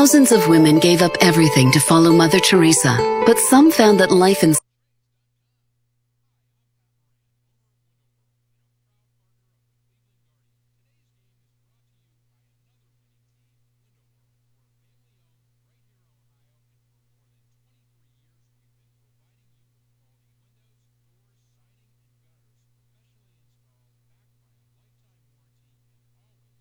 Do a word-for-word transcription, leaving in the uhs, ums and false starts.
Thousands of women gave up everything to follow Mother Teresa, but some found that life in